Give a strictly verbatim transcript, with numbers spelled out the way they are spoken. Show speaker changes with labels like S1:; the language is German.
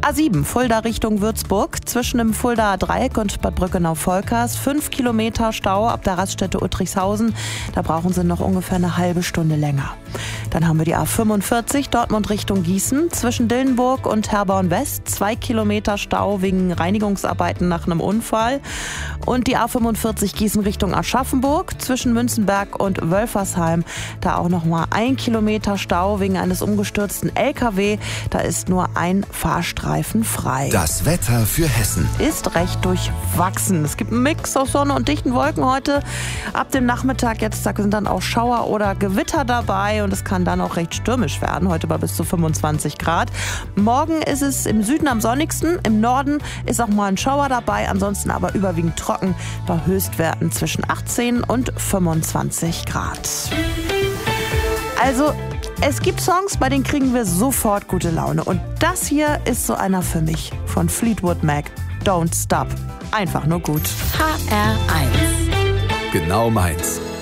S1: A sieben, Fulda Richtung Würzburg. Zwischen dem Fuldaer Dreieck und Bad Brückenau-Volkers fünf Kilometer Stau ab der Raststätte Uttrichshausen. Da brauchen Sie noch ungefähr eine halbe Stunde länger. Dann haben wir die A fünfundvierzig, Dortmund Richtung Gießen. Zwischen Dillenburg und Herborn West zwei Kilometer Stau wegen Reinigungsarbeiten nach einem Unfall. Und die A fünfundvierzig Gießen Richtung Aschaffenburg. Zwischen Münzenberg und Wölfersheim. Da auch noch mal ein Kilometer Stau wegen eines umgestürzten L K W. Da ist nur ein Fahrstreifen frei.
S2: Das Wetter für Hessen
S1: Ist recht durchwachsen. Es gibt einen Mix aus Sonne und dichten Wolken heute. Ab dem Nachmittag jetzt da sind dann auch Schauer oder Gewitter dabei und es kann dann auch recht stürmisch werden. Heute bei bis zu fünfundzwanzig Grad. Morgen ist es im Süden am sonnigsten. Im Norden ist auch mal ein Schauer dabei. Ansonsten aber überwiegend trocken bei Höchstwerten zwischen achtzehn und fünfundzwanzig Grad. Also, es gibt Songs, bei denen kriegen wir sofort gute Laune. Und das hier ist so einer für mich von Fleetwood Mac. Don't Stop. Einfach nur gut.
S3: H R eins.
S2: genau meins.